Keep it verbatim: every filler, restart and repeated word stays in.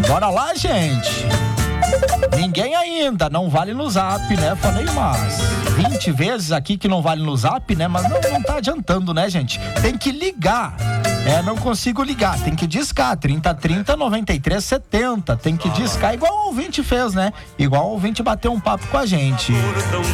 Bora lá, gente. Ninguém ainda, não vale no zap, né? Falei umas vinte vezes aqui que não vale no zap, né? Mas não, não tá adiantando, né, gente? Tem que ligar. É, não consigo ligar, tem que discar, trinta trinta, noventa e três setenta, tem que discar igual o ouvinte fez, né? Igual o ouvinte bateu um papo com a gente.